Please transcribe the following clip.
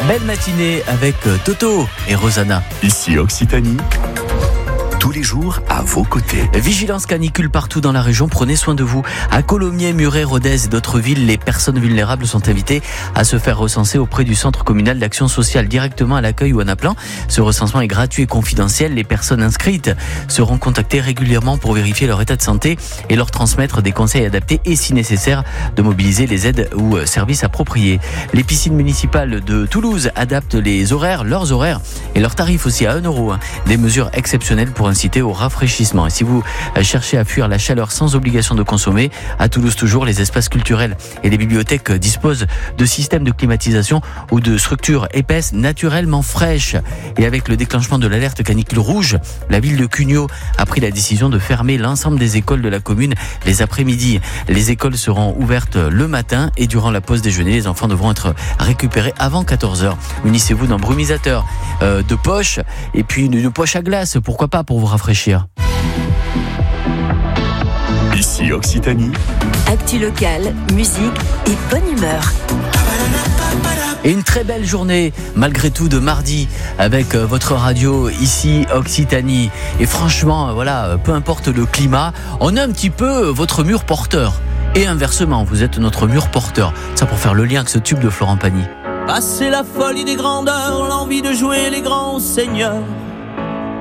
Belle matinée avec Toto et Rosanna. Ici Occitanie, tous les jours à vos côtés. Vigilance canicule partout dans la région, prenez soin de vous. À Colomiers, Muret, Rodez et d'autres villes, les personnes vulnérables sont invitées à se faire recenser auprès du centre communal d'action sociale directement à l'accueil ou en appelant. Ce recensement est gratuit et confidentiel. Les personnes inscrites seront contactées régulièrement pour vérifier leur état de santé et leur transmettre des conseils adaptés et si nécessaire de mobiliser les aides ou services appropriés. Les piscines municipales de Toulouse adaptent leurs horaires et leurs tarifs aussi à 1 €. Des mesures exceptionnelles pour inciter au rafraîchissement. Et si vous cherchez à fuir la chaleur sans obligation de consommer, à Toulouse toujours, les espaces culturels et les bibliothèques disposent de systèmes de climatisation ou de structures épaisses naturellement fraîches. Et avec le déclenchement de l'alerte canicule rouge, la ville de Cugnaux a pris la décision de fermer l'ensemble des écoles de la commune les après-midi. Les écoles seront ouvertes le matin et durant la pause déjeuner, les enfants devront être récupérés avant 14h. Munissez-vous d'un brumisateur de poche et puis une poche à glace, pourquoi pas, pour vous rafraîchir. Ici Occitanie, Actu locale, musique et bonne humeur. Et une très belle journée, malgré tout, de mardi, avec votre radio, ici Occitanie. Et franchement, voilà, peu importe le climat, on est un petit peu votre mur porteur. Et inversement, vous êtes notre mur porteur. Ça pour faire le lien avec ce tube de Florent Pagny. Passer la folie des grandeurs, l'envie de jouer les grands seigneurs.